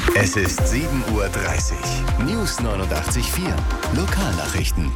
Es ist 7:30 Uhr. News 89.4. Lokalnachrichten.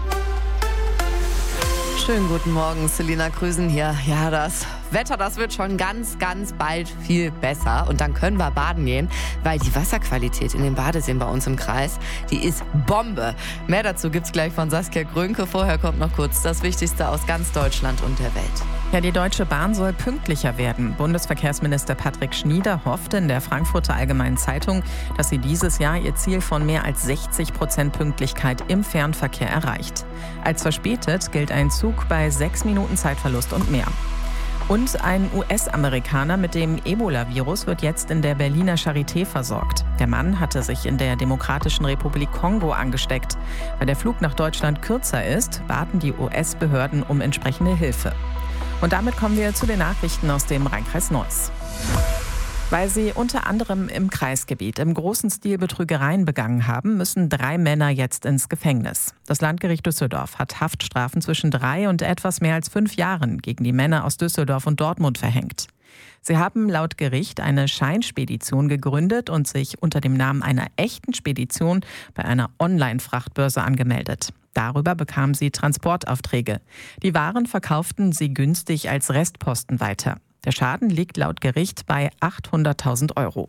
Schönen guten Morgen, Selina Krüsen hier. Ja, das Wetter, das wird schon ganz bald viel besser. Und dann können wir baden gehen, weil die Wasserqualität in den Badeseen bei uns im Kreis, die ist Bombe. Mehr dazu gibt's gleich von Saskia Grönke. Vorher kommt noch kurz das Wichtigste aus ganz Deutschland und der Welt. Ja, die Deutsche Bahn soll pünktlicher werden. Bundesverkehrsminister Patrick Schnieder hoffte in der Frankfurter Allgemeinen Zeitung, dass sie dieses Jahr ihr Ziel von mehr als 60% Pünktlichkeit im Fernverkehr erreicht. Als verspätet gilt ein Zug bei 6 Minuten Zeitverlust und mehr. Und ein US-Amerikaner mit dem Ebola-Virus wird jetzt in der Berliner Charité versorgt. Der Mann hatte sich in der Demokratischen Republik Kongo angesteckt. Weil der Flug nach Deutschland kürzer ist, baten die US-Behörden um entsprechende Hilfe. Und damit kommen wir zu den Nachrichten aus dem Rheinkreis Neuss. Weil sie unter anderem im Kreisgebiet im großen Stil Betrügereien begangen haben, müssen 3 Männer jetzt ins Gefängnis. Das Landgericht Düsseldorf hat Haftstrafen zwischen 3 und etwas mehr als 5 Jahren gegen die Männer aus Düsseldorf und Dortmund verhängt. Sie haben laut Gericht eine Scheinspedition gegründet und sich unter dem Namen einer echten Spedition bei einer Online-Frachtbörse angemeldet. Darüber bekamen sie Transportaufträge. Die Waren verkauften sie günstig als Restposten weiter. Der Schaden liegt laut Gericht bei 800.000 Euro.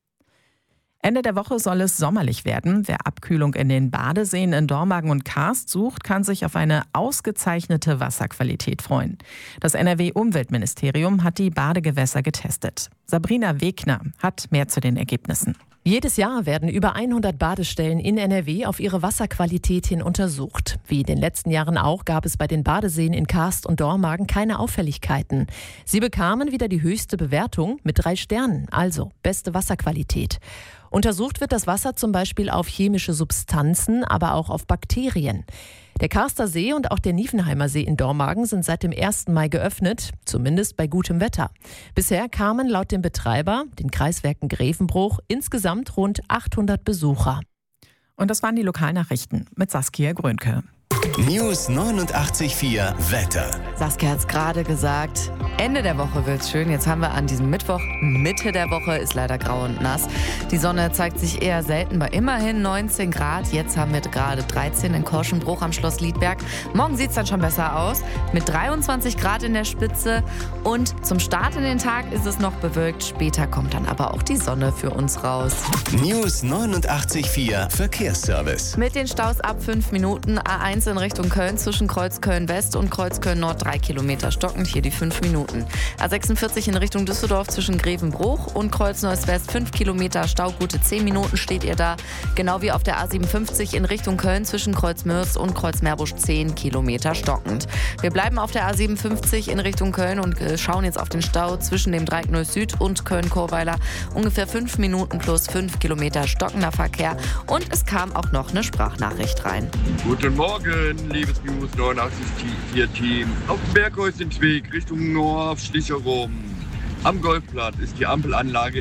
Ende der Woche soll es sommerlich werden. Wer Abkühlung in den Badeseen in Dormagen und Karst sucht, kann sich auf eine ausgezeichnete Wasserqualität freuen. Das NRW-Umweltministerium hat die Badegewässer getestet. Sabrina Wegner hat mehr zu den Ergebnissen. Jedes Jahr werden über 100 Badestellen in NRW auf ihre Wasserqualität hin untersucht. Wie in den letzten Jahren auch, gab es bei den Badeseen in Karst und Dormagen keine Auffälligkeiten. Sie bekamen wieder die höchste Bewertung mit 3 Sternen, also beste Wasserqualität. Untersucht wird das Wasser zum Beispiel auf chemische Substanzen, aber auch auf Bakterien. Der Karster See und auch der Niefenheimer See in Dormagen sind seit dem 1. Mai geöffnet, zumindest bei gutem Wetter. Bisher kamen laut dem Betreiber, den Kreiswerken Grevenbruch, insgesamt rund 800 Besucher. Und das waren die Lokalnachrichten mit Saskia Grönke. News 89.4 Wetter. Saskia hat es gerade gesagt, Ende der Woche wird's schön. Jetzt haben wir an diesem Mittwoch, Mitte der Woche, ist leider grau und nass. Die Sonne zeigt sich eher selten bei immerhin 19 Grad. Jetzt haben wir gerade 13 in Korschenbruch am Schloss Liedberg. Morgen sieht's dann schon besser aus, mit 23 Grad in der Spitze. Und zum Start in den Tag ist es noch bewölkt. Später kommt dann aber auch die Sonne für uns raus. News 89.4 Verkehrsservice. Mit den Staus ab 5 Minuten. A1 in Richtung Köln zwischen Kreuzköln West und Kreuzköln Nord 3 Kilometer stockend, hier die 5 Minuten. A46 in Richtung Düsseldorf zwischen Grevenbruch und Kreuz-Neuss West 5 Kilometer Stau, gute 10 Minuten steht ihr da. Genau wie auf der A57 in Richtung Köln zwischen Kreuzmörs und Kreuzmeerbusch 10 Kilometer stockend. Wir bleiben auf der A57 in Richtung Köln und schauen jetzt auf den Stau zwischen dem Dreieck Neuss Süd und Köln-Chorweiler. Ungefähr 5 Minuten plus 5 Kilometer stockender Verkehr. Und es kam auch noch eine Sprachnachricht rein. Guten Morgen, liebes News 89.4 Team. Auf dem Berghäuschenweg Richtung Norf, Schlicherum. Am Golfplatz ist die Ampelanlage